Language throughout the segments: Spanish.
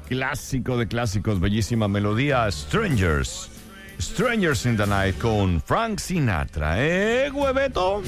Clásico de clásicos, bellísima melodía, Strangers in the Night con Frank Sinatra, Hueveto?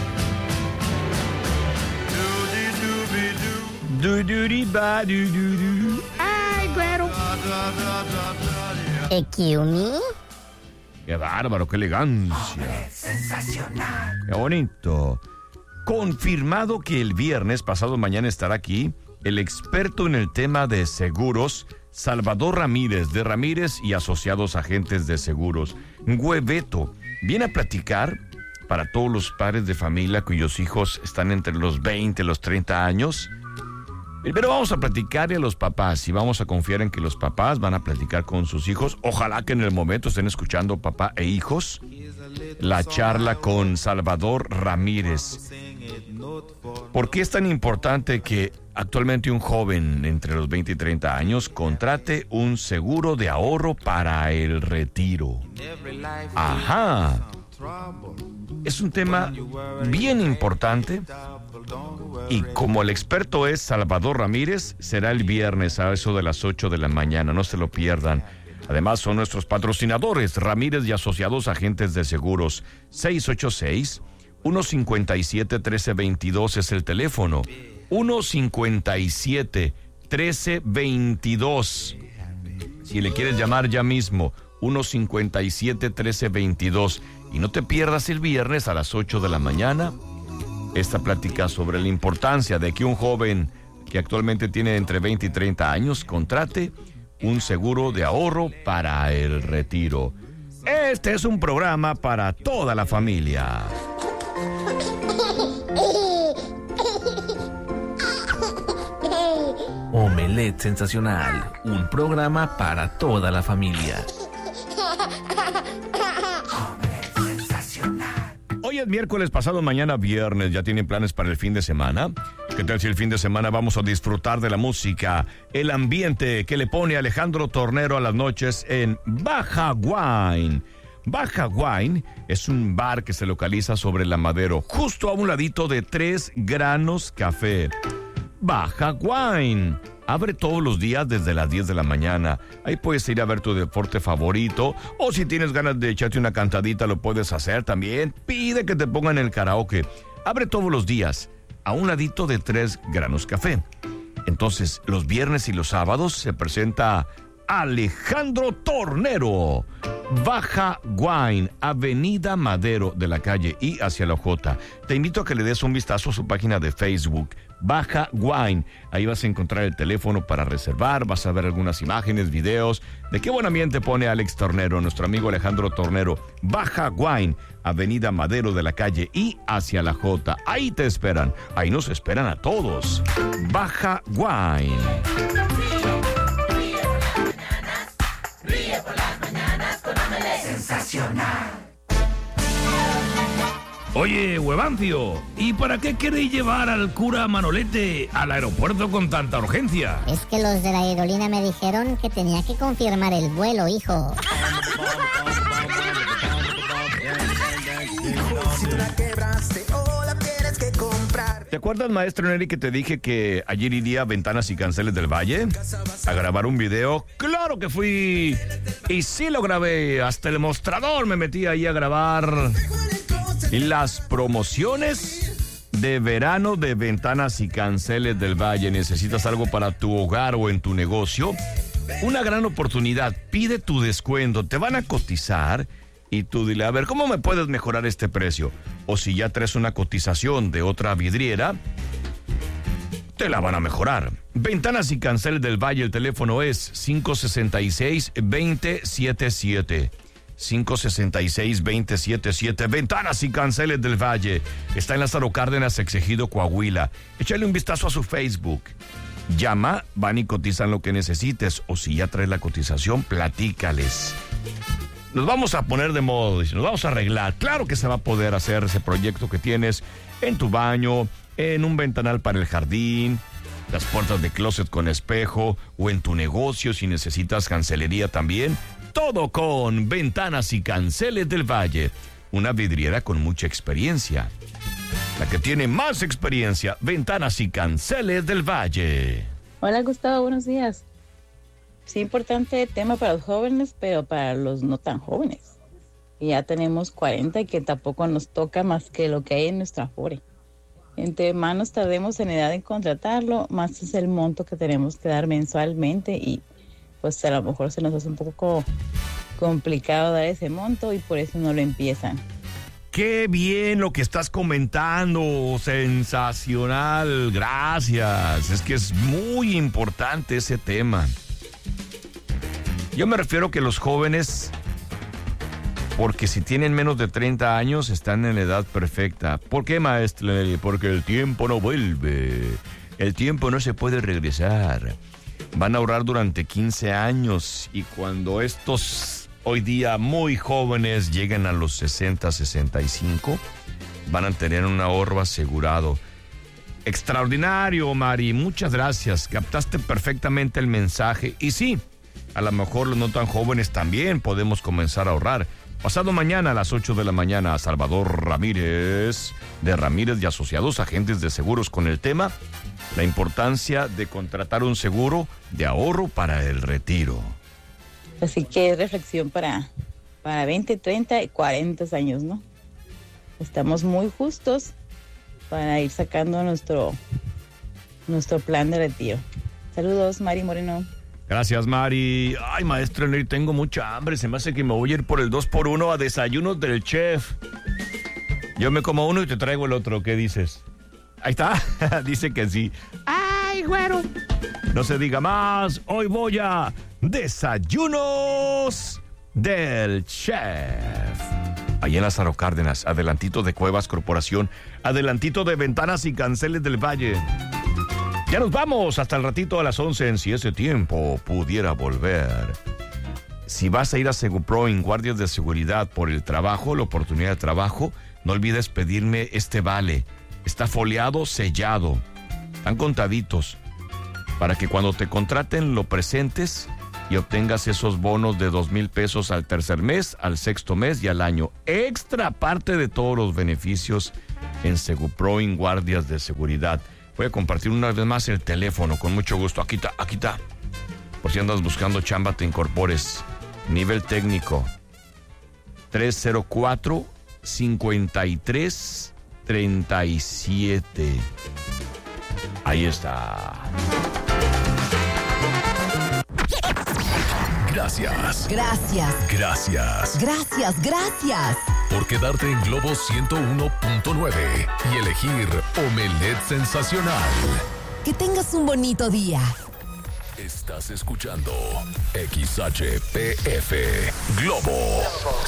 Ay, güero. Excuse me. Qué bárbaro, qué elegancia. Sensacional. Qué bonito. Confirmado que el viernes pasado mañana estará aquí el experto en el tema de seguros, Salvador Ramírez, de Ramírez y Asociados Agentes de Seguros. Hueveto viene a platicar para todos los padres de familia cuyos hijos están entre los 20 y los 30 años. Primero vamos a platicarle a los papás y vamos a confiar en que los papás van a platicar con sus hijos. Ojalá que en el momento estén escuchando papá e hijos la charla con Salvador Ramírez. ¿Por qué es tan importante que actualmente un joven entre los 20 y 30 años contrate un seguro de ahorro para el retiro? Ajá. Es un tema bien importante y como el experto es Salvador Ramírez, será el viernes a eso de las 8 de la mañana, no se lo pierdan. Además son nuestros patrocinadores, Ramírez y Asociados Agentes de Seguros. 686-157-1322 es el teléfono. 157-1322. Si le quieres llamar ya mismo, 157-1322. Y no te pierdas el viernes a las 8 de la mañana esta plática sobre la importancia de que un joven que actualmente tiene entre 20 y 30 años contrate un seguro de ahorro para el retiro. Este es un programa para toda la familia. Omelette Sensacional, un programa para toda la familia. Hoy es miércoles, pasado mañana viernes. ¿Ya tienen planes para el fin de semana? ¿Qué tal si el fin de semana vamos a disfrutar de la música, el ambiente que le pone Alejandro Tornero a las noches en Baja Wine? Baja Wine es un bar que se localiza sobre la Madero, justo a un ladito de 3 Granos Café. Baja Wine abre todos los días desde las 10 de la mañana. Ahí puedes ir a ver tu deporte favorito, o si tienes ganas de echarte una cantadita lo puedes hacer también. Pide que te pongan el karaoke. Abre todos los días a un ladito de 3 Granos Café. Entonces los viernes y los sábados se presenta Alejandro Tornero. Baja Wine, Avenida Madero de la calle I hacia la J. Te invito a que le des un vistazo a su página de Facebook, Baja Wine. Ahí vas a encontrar el teléfono para reservar, vas a ver algunas imágenes, videos de qué buen ambiente pone Alex Tornero, nuestro amigo Alejandro Tornero. Baja Wine, Avenida Madero de la calle I hacia la J. Ahí te esperan, ahí nos esperan a todos. Baja Wine. Ríe por las mañanas con Omelette Sensacional. Oye, Huevancio, ¿y para qué queréis llevar al cura Manolete al aeropuerto con tanta urgencia? Es que los de la aerolínea me dijeron que tenía que confirmar el vuelo, hijo. ¿Te acuerdas, maestro Neri, que te dije que ayer iría a Ventanas y Canceles del Valle a grabar un video? ¡Claro que fui! Y sí lo grabé, hasta el mostrador me metí ahí a grabar las promociones de verano de Ventanas y Canceles del Valle. ¿Necesitas algo para tu hogar o en tu negocio? Una gran oportunidad, pide tu descuento, te van a cotizar y tú dile, a ver, ¿cómo me puedes mejorar este precio? O si ya traes una cotización de otra vidriera, te la van a mejorar. Ventanas y Canceles del Valle, el teléfono es 566-2077. 566-2077. Ventanas y Canceles del Valle. Está en Lázaro Cárdenas, Exegido, Coahuila. Échale un vistazo a su Facebook. Llama, van y cotizan lo que necesites. O si ya traes la cotización, platícales. Nos vamos a poner de modo, nos vamos a arreglar. Claro que se va a poder hacer ese proyecto que tienes en tu baño, en un ventanal para el jardín, las puertas de closet con espejo, o en tu negocio si necesitas cancelería también. Todo con Ventanas y Canceles del Valle. Una vidriera con mucha experiencia. La que tiene más experiencia, Ventanas y Canceles del Valle. Hola, Gustavo, buenos días. sí importante el tema para los jóvenes, pero para los no tan jóvenes. Y ya tenemos 40 y que tampoco nos toca más que lo que hay en nuestra Afore. Entre más nos tardemos en edad en contratarlo, más es el monto que tenemos que dar mensualmente y pues a lo mejor se nos hace un poco complicado dar ese monto y por eso no lo empiezan. Qué bien lo que estás comentando, sensacional, gracias. Es que es muy importante ese tema. Yo me refiero que los jóvenes, porque si tienen menos de 30 años, están en la edad perfecta. ¿Por qué, maestra? Porque el tiempo no vuelve. El tiempo no se puede regresar. Van a ahorrar durante 15 años y cuando estos hoy día muy jóvenes lleguen a los 60, 65, van a tener un ahorro asegurado. Extraordinario, Mari. Muchas gracias. Captaste perfectamente el mensaje. Y sí, a lo mejor los no tan jóvenes también podemos comenzar a ahorrar. Pasado mañana a las 8 de la mañana, Salvador Ramírez, de Ramírez y Asociados, agentes de seguros, con el tema: la importancia de contratar un seguro de ahorro para el retiro. Así que es reflexión para 20, 30 y 40 años, ¿no? Estamos muy justos para ir sacando nuestro plan de retiro. Saludos, Mari Moreno. Gracias, Mari. Ay, maestra, tengo mucha hambre. Se me hace que me voy a ir por el 2x1 a desayunos del chef. Yo me como uno y te traigo el otro. ¿Qué dices? Ahí está. Dice que sí. ¡Ay, güero! No se diga más. Hoy voy a desayunos del chef. Ahí en Lázaro Cárdenas, adelantito de Cuevas Corporación, adelantito de Ventanas y Canceles del Valle. Ya nos vamos hasta el ratito a las 11 en Si ese tiempo pudiera volver. Si vas a ir a Segupro en guardias de seguridad por el trabajo, la oportunidad de trabajo, no olvides pedirme este vale. Está foliado, sellado. Están contaditos. Para que cuando te contraten lo presentes y obtengas esos bonos de 2,000 pesos al tercer mes, al sexto mes y al año. Extra parte de todos los beneficios en Segupro en guardias de seguridad. Voy a compartir una vez más el teléfono, con mucho gusto. Aquí está. Por si andas buscando chamba, te incorpores. Nivel técnico. 304-5337. Ahí está. Gracias. Gracias. Gracias. Gracias, gracias. Por quedarte en Globo 101.9 y elegir Omelette Sensacional. Que tengas un bonito día. Estás escuchando XHPF Globo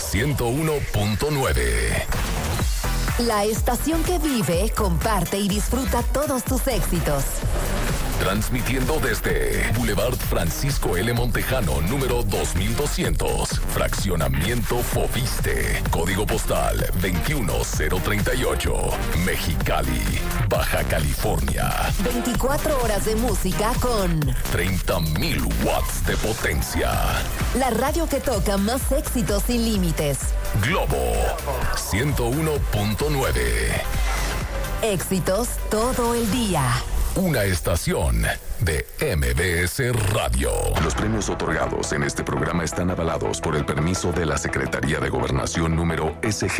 101.9. La estación que vive, comparte y disfruta todos tus éxitos. Transmitiendo desde Boulevard Francisco L. Montejano, número 2200, Fraccionamiento Fobiste, Código Postal 21038, Mexicali, Baja California. 24 horas de música con 30,000 watts de potencia. la radio que toca más éxitos sin límites. Globo 101.9. Éxitos todo el día. Una estación de MBS Radio. Los premios otorgados en este programa están avalados por el permiso de la Secretaría de Gobernación número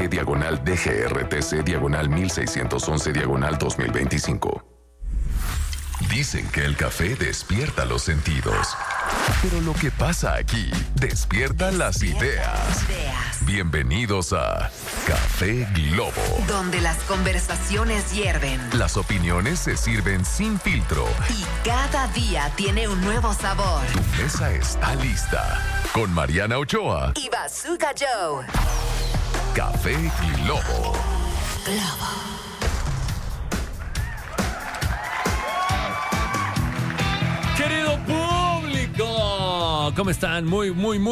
SG-DGRTC-1611-2025. Dicen que el café despierta los sentidos. Pero lo que pasa aquí despierta las ideas. Bienvenidos a Café Globo, Donde las conversaciones hierven las opiniones se sirven sin filtro. y cada día tiene un nuevo sabor. Tu mesa está lista. Con Mariana Ochoa, Y Bazooka Joe. Café Globo. Querido público, ¿cómo están? Muy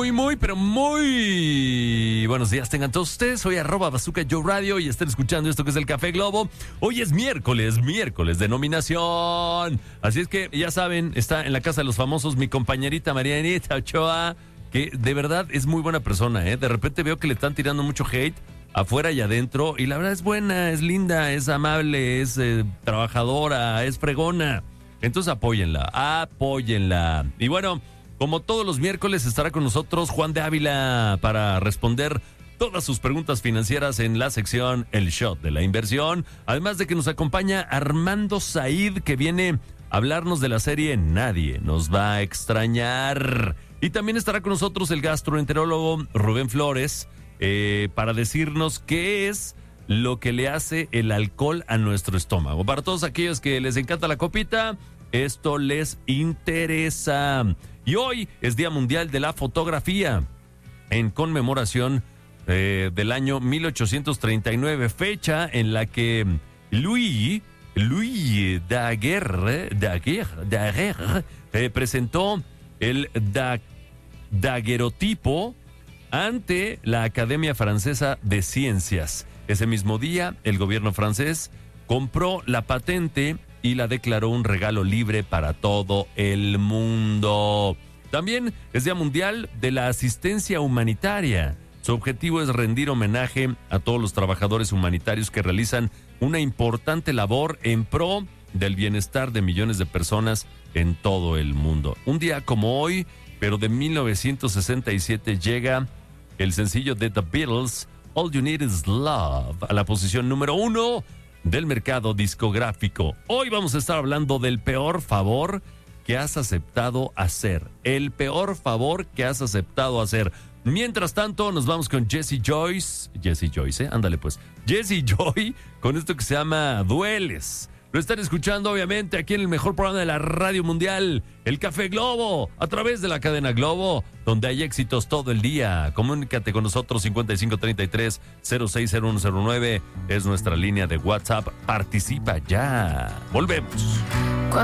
buenos días tengan todos ustedes. Soy @Bazooka Joe Radio y están escuchando esto que es el Café Globo. Hoy es miércoles de nominación. Así es que ya saben, está en la casa de los famosos mi compañerita Marianita Ochoa, que de verdad es muy buena persona, ¿eh? De repente veo que le están tirando mucho hate afuera y adentro, y la verdad es buena, es linda, es amable, es trabajadora, es fregona. Entonces apóyenla. Y bueno, Como todos los miércoles estará con nosotros Juan de Ávila para responder todas sus preguntas financieras en la sección El Shot de la Inversión. Además de que nos acompaña Armando Said, que viene a hablarnos de la serie Nadie nos va a extrañar. Y también estará con nosotros el gastroenterólogo Rubén Flores para decirnos qué es lo que le hace el alcohol a nuestro estómago. Para todos aquellos que les encanta la copita, esto les interesa. Y hoy es Día Mundial de la Fotografía, en conmemoración del año 1839, fecha en la que Louis Daguerre presentó el daguerrotipo ante la Academia Francesa de Ciencias. Ese mismo día, el gobierno francés compró la patente y la declaró un regalo libre para todo el mundo. También es Día Mundial de la Asistencia Humanitaria. Su objetivo es rendir homenaje a todos los trabajadores humanitarios que realizan una importante labor en pro del bienestar de millones de personas en todo el mundo. Un día como hoy, pero de 1967, llega el sencillo de The Beatles, All You Need Is Love, a la posición número 1 del mercado discográfico. Hoy vamos a estar hablando del peor favor que has aceptado hacer. El peor favor que has aceptado hacer. Mientras tanto, nos vamos con Jesse Joyce, ándale pues. Jesse Joy, con esto que se llama Dueles. Lo están escuchando, obviamente, aquí en el mejor programa de la radio mundial, el Café Globo, a través de la cadena Globo, donde hay éxitos todo el día. Comunícate con nosotros, 5533-060109, es nuestra línea de WhatsApp. Participa ya. Volvemos.